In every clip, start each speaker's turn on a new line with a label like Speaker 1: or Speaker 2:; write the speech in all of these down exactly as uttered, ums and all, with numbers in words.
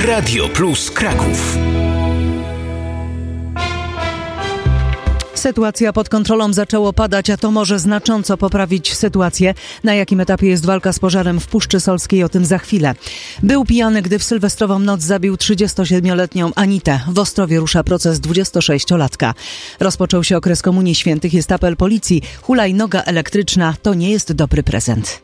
Speaker 1: Radio Plus Kraków.
Speaker 2: Sytuacja pod kontrolą, zaczęło padać, a to może znacząco poprawić sytuację. Na jakim etapie jest walka z pożarem w Puszczy Solskiej? O tym za chwilę. Był pijany, gdy w sylwestrową noc zabił trzydziestosiedmioletnią Anitę. W Ostrowie rusza proces dwudziestosześciolatka. Rozpoczął się okres Komunii Świętych. Jest apel policji. Hulajnoga elektryczna to nie jest dobry prezent.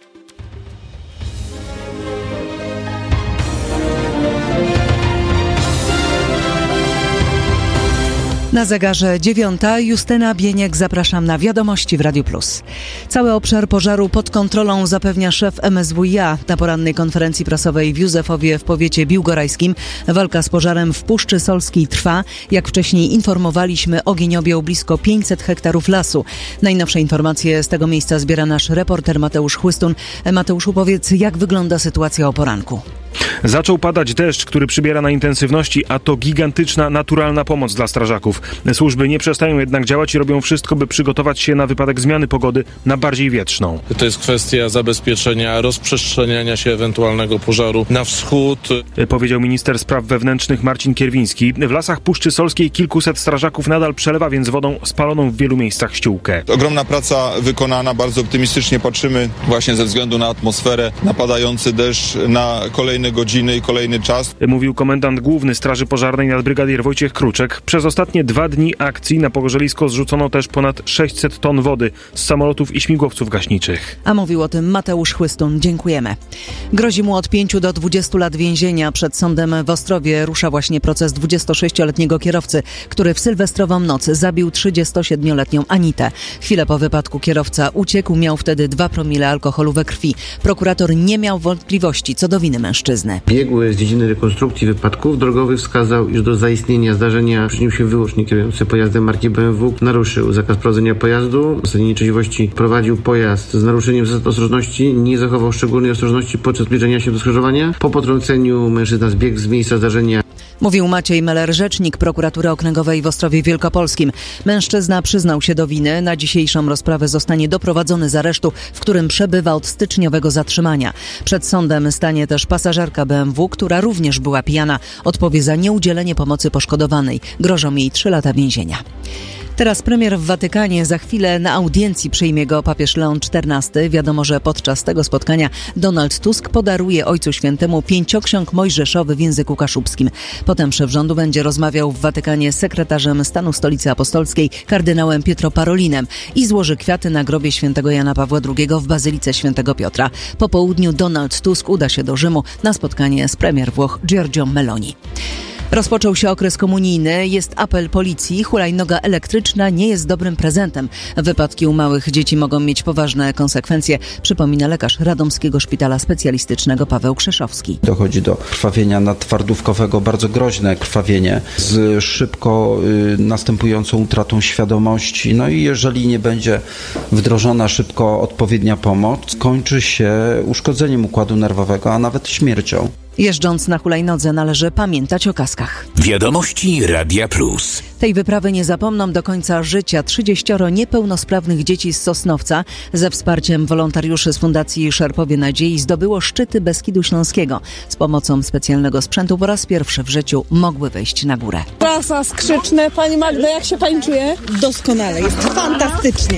Speaker 2: Na zegarze dziewiąta. Justyna Bieniek, zapraszam na Wiadomości w Radiu Plus. Cały obszar pożaru pod kontrolą, zapewnia szef M S W iA. Na porannej konferencji prasowej w Józefowie w powiecie biłgorajskim walka z pożarem w Puszczy Solskiej trwa. Jak wcześniej informowaliśmy, ogień objął blisko pięćset hektarów lasu. Najnowsze informacje z tego miejsca zbiera nasz reporter Mateusz Chłystun. Mateuszu, powiedz, jak wygląda sytuacja o poranku?
Speaker 3: Zaczął padać deszcz, który przybiera na intensywności, a to gigantyczna, naturalna pomoc dla strażaków. Służby nie przestają jednak działać i robią wszystko, by przygotować się na wypadek zmiany pogody na bardziej wietrzną.
Speaker 4: To jest kwestia zabezpieczenia rozprzestrzeniania się ewentualnego pożaru na wschód.
Speaker 3: Powiedział minister spraw wewnętrznych Marcin Kierwiński. W lasach Puszczy Solskiej kilkuset strażaków nadal przelewa więc wodą spaloną w wielu miejscach ściółkę.
Speaker 5: Ogromna praca wykonana, bardzo optymistycznie patrzymy właśnie ze względu na atmosferę, na padający deszcz, na kolejne godziny i kolejny czas.
Speaker 3: Mówił komendant główny Straży Pożarnej nadbrygadier Wojciech Kruczek. Przez ostatnie dwa dni akcji na pogorzelisko zrzucono też ponad sześćset ton wody z samolotów i śmigłowców gaśniczych.
Speaker 2: A mówił o tym Mateusz Chłystun. Dziękujemy. Grozi mu od pięciu do dwudziestu lat więzienia. Przed sądem w Ostrowie rusza właśnie proces dwudziestosześcioletniego kierowcy, który w sylwestrową noc zabił trzydziestosiedmioletnią Anitę. Chwilę po wypadku kierowca uciekł, miał wtedy dwa promile alkoholu we krwi. Prokurator nie miał wątpliwości co do winy mężczyzny.
Speaker 6: Biegły z dziedziny rekonstrukcji wypadków drogowych wskazał, iż do zaistnienia zdarzenia przyczynił się wyłącznie kierujący pojazdem marki B M W. Naruszył zakaz prowadzenia pojazdu, w stanie nietrzeźwości prowadził pojazd z naruszeniem zasad ostrożności, nie zachował szczególnej ostrożności podczas zbliżania się do skrzyżowania. Po potrąceniu mężczyzna zbiegł z miejsca zdarzenia.
Speaker 2: Mówił Maciej Meller, rzecznik Prokuratury Okręgowej w Ostrowie Wielkopolskim. Mężczyzna przyznał się do winy. Na dzisiejszą rozprawę zostanie doprowadzony z aresztu, w którym przebywa od styczniowego zatrzymania. Przed sądem stanie też pasażerka B M W, która również była pijana. Odpowie za nieudzielenie pomocy poszkodowanej. Grożą jej trzy lata więzienia. Teraz premier w Watykanie. Za chwilę na audiencji przyjmie go papież Leon czternasty. Wiadomo, że podczas tego spotkania Donald Tusk podaruje Ojcu Świętemu pięcioksiąg mojżeszowy w języku kaszubskim. Potem szef rządu będzie rozmawiał w Watykanie z sekretarzem stanu Stolicy Apostolskiej, kardynałem Pietro Parolinem i złoży kwiaty na grobie świętego Jana Pawła drugiego w Bazylice Świętego Piotra. Po południu Donald Tusk uda się do Rzymu na spotkanie z premier Włoch Giorgio Meloni. Rozpoczął się okres komunijny, jest apel policji. Hulajnoga elektryczna nie jest dobrym prezentem. Wypadki u małych dzieci mogą mieć poważne konsekwencje, przypomina lekarz Radomskiego Szpitala Specjalistycznego Paweł Krzeszowski.
Speaker 7: Dochodzi do krwawienia nadtwardówkowego, bardzo groźne krwawienie z szybko y, następującą utratą świadomości. No i jeżeli nie będzie wdrożona szybko odpowiednia pomoc, kończy się uszkodzeniem układu nerwowego, a nawet śmiercią.
Speaker 2: Jeżdżąc na hulajnodze należy pamiętać o kaskach.
Speaker 1: Wiadomości Radia Plus.
Speaker 2: Tej wyprawy nie zapomną do końca życia. Trzydzieścioro niepełnosprawnych dzieci z Sosnowca ze wsparciem wolontariuszy z Fundacji Szerpowie Nadziei zdobyło szczyty Beskidu Śląskiego. Z pomocą specjalnego sprzętu po raz pierwszy w życiu mogły wejść na górę.
Speaker 8: Trasa skrzyczne. Pani Magda, jak się pani czuje?
Speaker 9: Doskonale, jest fantastycznie.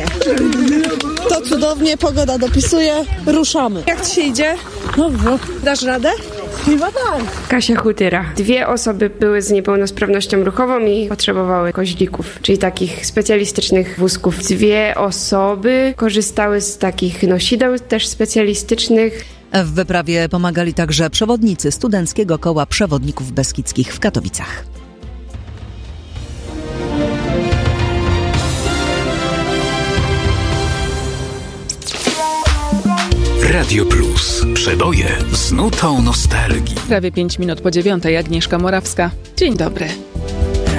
Speaker 8: To cudownie, pogoda dopisuje. Ruszamy.
Speaker 9: Jak ci się idzie?
Speaker 8: Dobrze.
Speaker 9: Dasz radę?
Speaker 8: Chyba tak.
Speaker 10: Kasia Hutyra. Dwie osoby były z niepełnosprawnością ruchową i potrzebowały koźlików, czyli takich specjalistycznych wózków. Dwie osoby korzystały z takich nosideł też specjalistycznych.
Speaker 2: W wyprawie pomagali także przewodnicy Studenckiego Koła Przewodników Beskidzkich w Katowicach.
Speaker 1: Radio Plus. Przeboje z nutą nostalgii.
Speaker 11: Prawie pięć minut po dziewiątej. Agnieszka Morawska. Dzień dobry.